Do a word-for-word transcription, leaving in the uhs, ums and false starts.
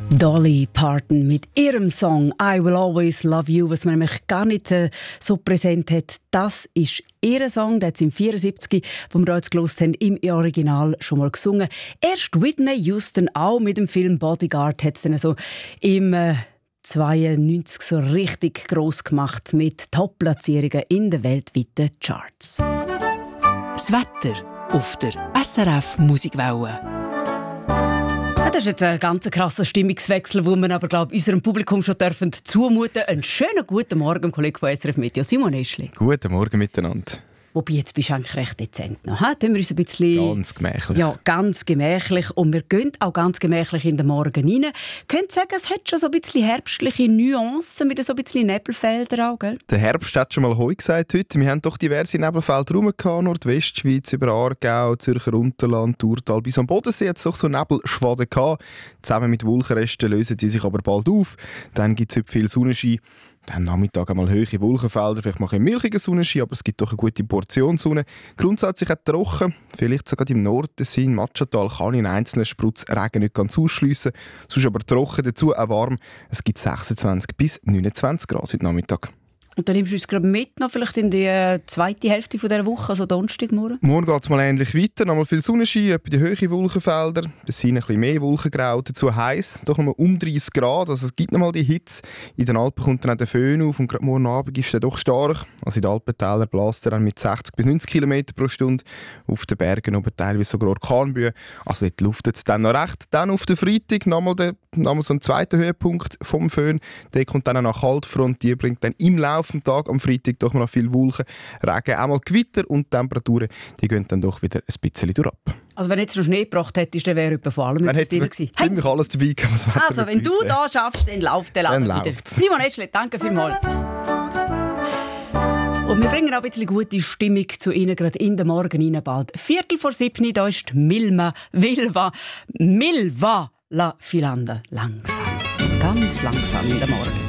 Dolly Parton mit ihrem Song «I Will Always Love You», was man nämlich gar nicht äh, so präsent hat. Das ist ihr Song, der hat sie im vierundsiebzig, wo wir jetzt gehört haben, im Original schon mal gesungen. Erst Whitney Houston auch mit dem Film «Bodyguard» hat es dann so im äh, zweiundneunzig so richtig gross gemacht mit Top-Platzierungen in den weltweiten Charts. Das Wetter auf der S R F Musikwelle. Das ist jetzt ein ganz krasser Stimmungswechsel, wo wir aber, glaube ich, unserem Publikum schon dürfen zumuten. Einen schönen guten Morgen, Kollege von S R F Meteo, Simon Eschli. Guten Morgen miteinander. Wobei, jetzt bist du eigentlich recht dezent noch. He? Tun wir uns ein bisschen... Ganz gemächlich. Ja, ganz gemächlich. Und wir gehen auch ganz gemächlich in den Morgen rein. Könnt sagen, es hat schon so ein bisschen herbstliche Nuancen mit so ein bisschen Nebelfeldern auch, gell? Der Herbst hat schon mal Heu gesagt heute. Wir haben doch diverse Nebelfelder rum gehabt. Nordwestschweiz, über Aargau, Zürcher Unterland, Thurtal bis am Bodensee hat es doch so Nebelschwaden gehabt. Zusammen mit Wolkenresten lösen die sich aber bald auf. Dann gibt es heute viel Sonnenschein. Am Nachmittag einmal hohe Wolkenfelder, vielleicht mal ein milchiger Sonnenschein, aber es gibt doch eine gute Portion Sonne. Grundsätzlich auch trocken, vielleicht sogar im Norden sein. Matschental kann in einzelnen Sprutz Regen nicht ganz ausschliessen. Sonst aber trocken, dazu auch warm. Es gibt sechsundzwanzig bis neunundzwanzig Grad heute Nachmittag. Und dann nimmst du uns gerade mit, noch vielleicht in die äh, zweite Hälfte dieser Woche, also Donnerstagmorgen? Morgen geht es mal ähnlich weiter, nochmal viel Sonnenschein, etwa die hohen Wolkenfelder. Es sind ein bisschen mehr Wolkengrau, dazu heiß, doch nochmal um dreißig Grad, also es gibt nochmal die Hitze. In den Alpen kommt dann auch der Föhn auf und gerade morgen Abend ist er doch stark. Also in den Alpentälern bläst er dann mit sechzig bis neunzig Kilometer pro Stunde. Auf den Bergen oben teilweise sogar Orkanböen. Also dort luftet es dann noch recht. Dann auf den Freitag nochmal, der, nochmal so ein zweiter Höhepunkt vom Föhn. Der kommt dann auch nach Kaltfront, die bringt dann im Laufe am Tag am Freitag doch noch viel Wolken, Regen, einmal Gewitter und die Temperaturen, die gehen dann doch wieder ein bisschen durch ab. Also wenn du jetzt noch Schnee gebracht hättest, dann wäre etwa vor allem dann etwas drin gewesen. Dann hätte alles dabei gehabt, was Wetter Also wenn du da schaffst, dann läuft der Laden wieder. Läuft's. Simon Eschli, danke vielmals. Und wir bringen auch ein bisschen gute Stimmung zu Ihnen, gerade in den Morgen rein bald. Viertel vor sieben, da ist Milma, Vilva, Milva, La Filanda. Langsam, ganz langsam in den Morgen.